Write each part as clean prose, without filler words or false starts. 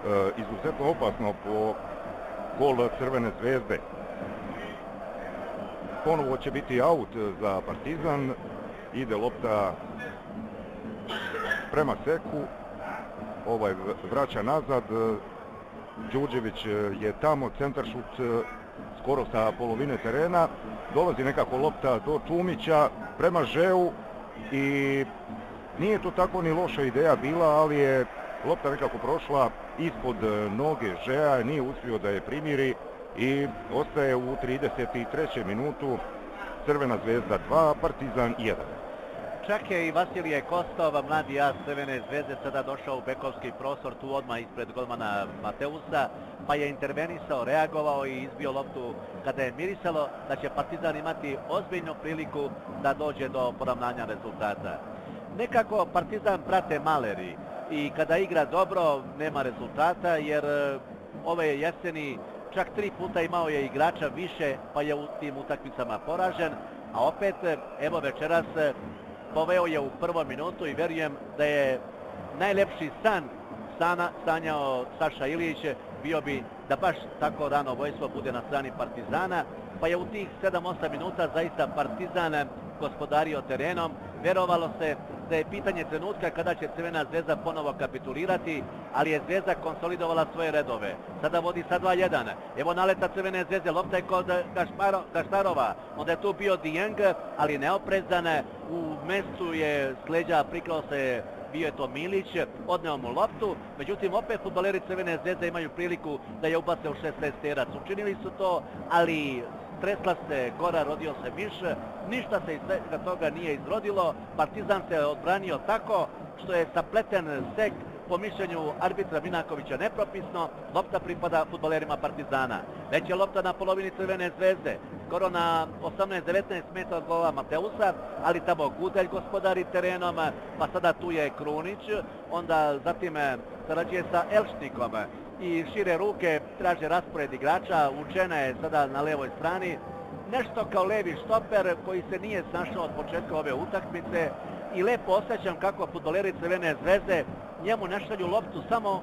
izuzetno opasno po gol Crvene zvezde. Ponovo će biti aut za Partizan, ide lopta prema Seku, ovaj vraća nazad, Đurđević je tamo, centaršut skoro sa polovine terena, dolazi nekako lopta do Čumića prema Žeu i nije to tako ni loša ideja bila, ali je lopta nekako prošla ispod noge Žeja, nije uspio da je primiri i ostaje u 33. minutu Crvena zvezda 2, Partizan 1. Čak je i Vasilije Kostov, mladi as Crvene zvezde, sada došao u bekovski prostor, tu odmah ispred golmana Mateusa, pa je intervenisao, reagovao i izbio loptu kada je mirisalo da će Partizan imati ozbiljnu priliku da dođe do poravnanja rezultata. Nekako Partizan prate maleri i kada igra dobro nema rezultata, jer ove jeseni čak 3 puta imao je igrača više, pa je u tim utakmicama poražen, a opet evo večeras poveo je u prvom minutu i vjerujem da je najlepši san sanjao Saša Ilić, bio bi da baš tako rano vojstvo bude na strani Partizana, pa je u tih 7-8 minuta zaista Partizan gospodario terenom. Vjerovalo se da je pitanje trenutka kada će Crvena zvezda ponovo kapitulirati, ali je Zvezda konsolidovala svoje redove. Sada vodi sa 2-1. Evo naleta Crvene zvezde, lopta je kod Gašparova, onda je tu bio Dijeng, ali neoprezan. U mestu je s leđa prikrao se, bio je to Milić, odneo mu loptu, međutim opet fudbaleri Crvene zvezde imaju priliku da je ubace u 16-terac. Učinili su to, ali tresla se gora, rodio se miš, ništa se iz svega toga nije izrodilo. Partizan se odbranio tako što je sapleten Sek, po mišljenju arbitra Minakovića nepropisno, lopta pripada fudbalerima Partizana. Već je lopta na polovini Crvene zvezde, skoro na 18-19 metara od gola Mateusa, ali tamo Gudelj gospodari terenom, pa sada tu je Krunić, onda zatim sarađuje sa Elšnikom i šire ruke, traže raspored igrača, Učena je sada na levoj strani, nešto kao levi štoper koji se nije snašao od početka ove utakmice i lepo osjećam kako fudbaleri Crvene zvezde njemu ne šalju loptu samo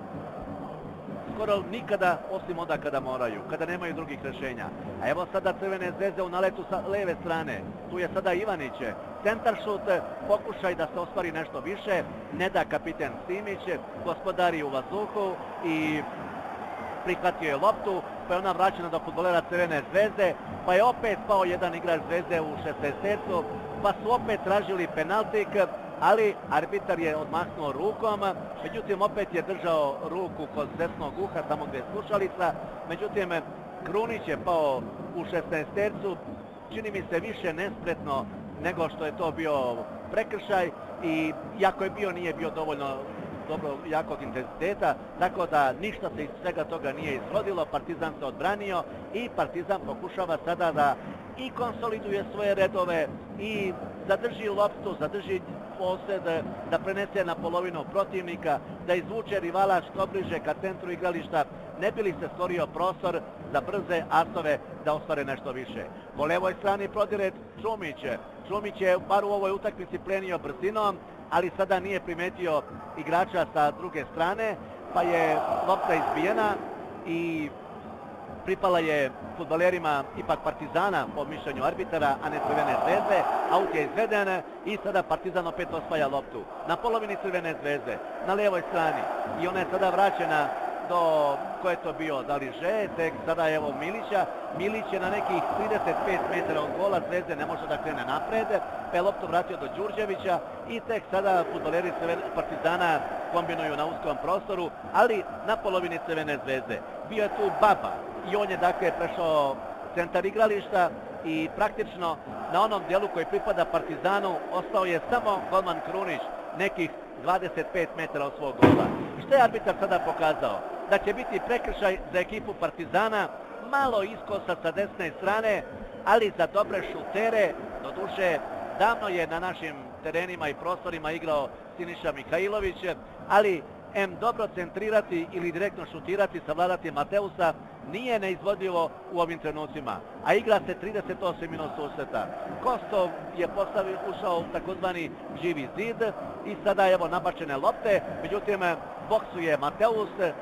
skoro nikada, osim onda kada moraju, kada nemaju drugih rješenja. A evo sada Crvene zvezde u naletu sa leve strane, tu je sada Ivanić, centaršut, pokušaj da se ostvari nešto više, ne da kapiten Simić, gospodari u vazduhu i prihvatio je loptu, pa je ona vraćena do fudbalera Crvene zvezde, pa je opet pao jedan igrač Zvezde u 16-tercu, pa su opet tražili penaltik, ali arbitar je odmahnuo rukom, međutim opet je držao ruku kod desnog uha, tamo gdje je slušalica, međutim Krunić je pao u 16-tercu, čini mi se više nespretno nego što je to bio prekršaj i jako je bio, nije bio dovoljno dobro jakog intenziteta, tako da ništa se iz svega toga nije izrodilo, Partizan se odbranio i Partizan pokušava sada da i konsoliduje svoje redove i zadrži loptu, zadrži posjed, da prenese na polovinu protivnika, da izvuče rivala što bliže ka centru igrališta, ne bi li se stvorio prostor za brze asove da ostvare nešto više. Po levoj strani prodire Čumić. Čumić je bar u ovoj utakmici plenio brzinom, ali sada nije primetio igrača sa druge strane, pa je lopta izbijena i pripala je fudbalerima ipak Partizana po mišljenju arbitara, a ne Crvene zvezde. Aut je izveden i sada Partizan opet osvaja loptu na polovini Crvene zvezde, na lijevoj strani. I ona je sada vraćena do, ko je to bio, da li Že, tek sada evo Milića. Milić je na nekih 35 metara od gola Zvezde, ne može da krene napred, pa je loptu vratio do Đurđevića i tek sada fudbaleri Partizana kombinuju na uskom prostoru, ali na polovini Crvene zvezde. Bio je tu Baba i on je dakle prešao centar igrališta i praktično na onom dijelu koji pripada Partizanu ostao je samo golman Krunić, nekih 25 metara od svog gola. I što je arbitar sada pokazao? Da će biti prekršaj za ekipu Partizana, malo iskosa sa desne strane, ali za dobre šutere, doduše davno je na našim terenima i prostorima igrao Siniša Mihajlović, ali dobro centrirati ili direktno šutirati, savladati Mateusa nije neizvodljivo u ovim trenucima, a igra se 38 minut susreta. Kostov je ušao u takozvani živi zid i sada evo nabačene lopte, međutim boksuje Mateus,